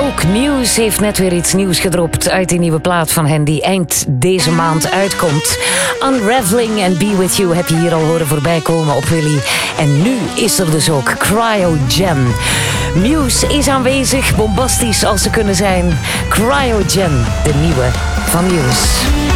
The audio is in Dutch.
ook. Muse heeft net weer iets nieuws gedropt uit die nieuwe plaat van hen die eind deze maand uitkomt. Unraveling and Be With You heb je hier al horen voorbij komen op Willy. En nu is er dus ook Cryogen. Muse is aanwezig, bombastisch als ze kunnen zijn. Cryogen, de nieuwe van Muse.